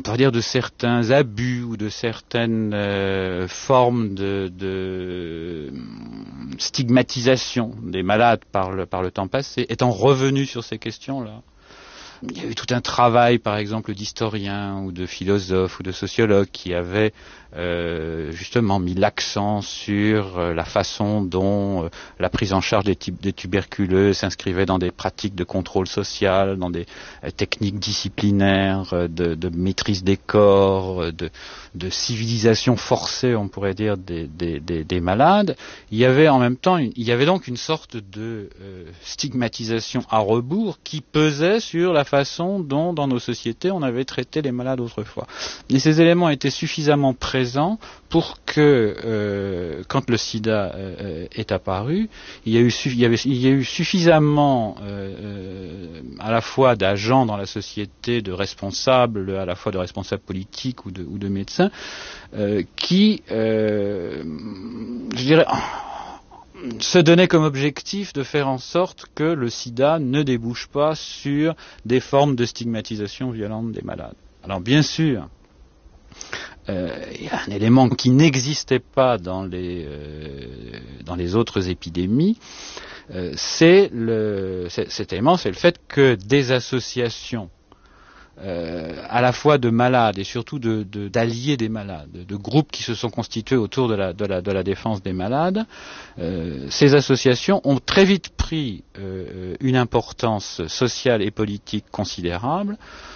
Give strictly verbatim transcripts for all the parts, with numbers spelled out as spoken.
on pourrait dire de certains abus ou de certaines euh, formes de, de stigmatisation des malades par le, par le temps passé, étant revenu sur ces questions-là. Il y a eu tout un travail, par exemple, d'historiens ou de philosophes ou de sociologues qui avaient euh, justement mis l'accent sur euh, la façon dont euh, la prise en charge des, des tuberculeux s'inscrivait dans des pratiques de contrôle social, dans des euh, techniques disciplinaires, euh, de, de maîtrise des corps, euh, de, de civilisation forcée, on pourrait dire, des, des, des, des malades. Il y avait en même temps, une, il y avait donc une sorte de euh, stigmatisation à rebours qui pesait sur la façon dont, dans nos sociétés, on avait traité les malades autrefois. Et ces éléments étaient suffisamment présents pour que, euh, quand le sida euh, est apparu, il y a eu, il y avait, il y a eu suffisamment euh, à la fois d'agents dans la société, de responsables, à la fois de responsables politiques ou de, ou de médecins, euh, qui, euh, je dirais, se donnait comme objectif de faire en sorte que le sida ne débouche pas sur des formes de stigmatisation violente des malades. Alors bien sûr, euh, il y a un élément qui n'existait pas dans les, euh, dans les autres épidémies, euh, c'est le, c'est, cet élément, c'est le fait que des associations Euh, à la fois de malades et surtout de, de, d'alliés des malades, de, de groupes qui se sont constitués autour de la, de la, de la défense des malades, euh, ces associations ont très vite pris euh, une importance sociale et politique considérable.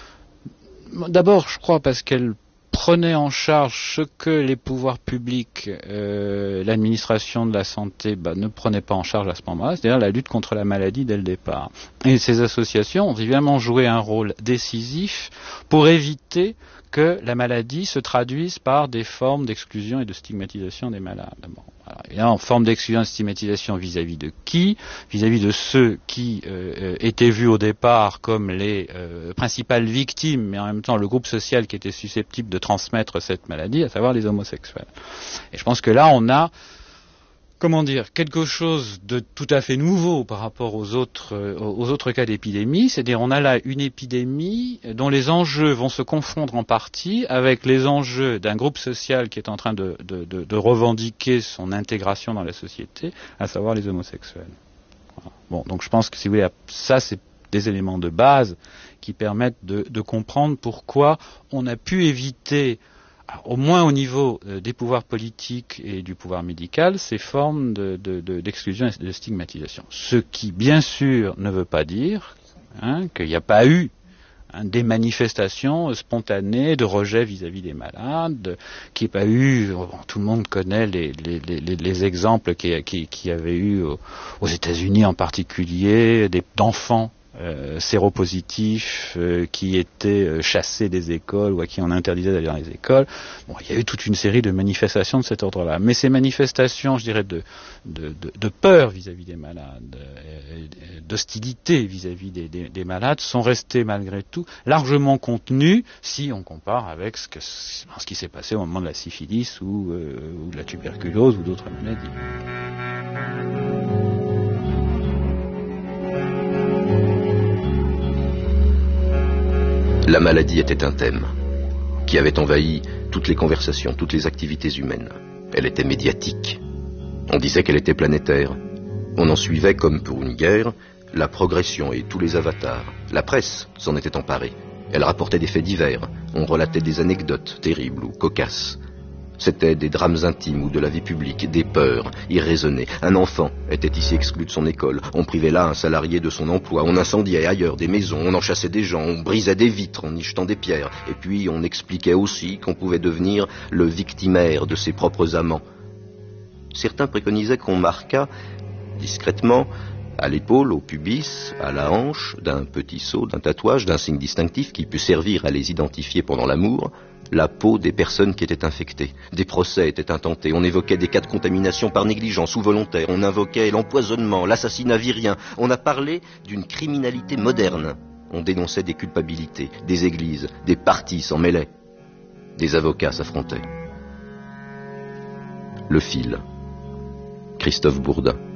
D'abord, je crois, parce qu'elles prenaient en charge ce que les pouvoirs publics, euh, l'administration de la santé, bah, ne prenaient pas en charge à ce moment-là, c'est-à-dire la lutte contre la maladie dès le départ. Et ces associations ont évidemment joué un rôle décisif pour éviter que la maladie se traduise par des formes d'exclusion et de stigmatisation des malades. Bon, alors, évidemment, en forme d'exclusion et de stigmatisation vis-à-vis de qui? Vis-à-vis de ceux qui euh, étaient vus au départ comme les euh, principales victimes, mais en même temps le groupe social qui était susceptible de transmettre cette maladie, à savoir les homosexuels. Et je pense que là, on a, comment dire, quelque chose de tout à fait nouveau par rapport aux autres, euh, aux autres cas d'épidémie, c'est-à-dire on a là une épidémie dont les enjeux vont se confondre en partie avec les enjeux d'un groupe social qui est en train de, de, de, de revendiquer son intégration dans la société, à savoir les homosexuels. Voilà. Bon, donc je pense que si vous voulez, ça c'est des éléments de base qui permettent de, de comprendre pourquoi on a pu éviter, alors, au moins au niveau euh, des pouvoirs politiques et du pouvoir médical, ces formes de, de, de, d'exclusion et de stigmatisation. Ce qui, bien sûr, ne veut pas dire hein, qu'il n'y a pas eu hein, des manifestations spontanées de rejet vis-à-vis des malades, qu'il n'y ait pas eu, bon, tout le monde connaît les, les, les, les exemples qu'il qui, qui y avait eu aux, aux États-Unis en particulier, des, d'enfants Euh, séropositifs euh, qui étaient euh, chassés des écoles ou à qui on interdisait d'aller dans les écoles. Bon, il y a eu toute une série de manifestations de cet ordre-là. Mais ces manifestations, je dirais, de, de, de, de peur vis-à-vis des malades, euh, d'hostilité vis-à-vis des, des, des malades, sont restées malgré tout largement contenues si on compare avec ce, que, ce qui s'est passé au moment de la syphilis ou, euh, ou de la tuberculose ou d'autres maladies. La maladie était un thème qui avait envahi toutes les conversations, toutes les activités humaines. Elle était médiatique. On disait qu'elle était planétaire. On en suivait, comme pour une guerre, la progression et tous les avatars. La presse s'en était emparée. Elle rapportait des faits divers. On relatait des anecdotes terribles ou cocasses. C'étaient des drames intimes ou de la vie publique, des peurs irraisonnées. Un enfant était ici exclu de son école. On privait là un salarié de son emploi. On incendiait ailleurs des maisons. On enchâssait des gens. On brisait des vitres en y jetant des pierres. Et puis on expliquait aussi qu'on pouvait devenir le victimaire de ses propres amants. Certains préconisaient qu'on marquât discrètement à l'épaule, au pubis, à la hanche, d'un petit sceau, d'un tatouage, d'un signe distinctif qui put servir à les identifier pendant l'amour, la peau des personnes qui étaient infectées. Des procès étaient intentés, on évoquait des cas de contamination par négligence ou volontaire, on invoquait l'empoisonnement, l'assassinat virien, on a parlé d'une criminalité moderne. On dénonçait des culpabilités, des églises, des partis s'en mêlaient, des avocats s'affrontaient. Le fil, Christophe Bourdin.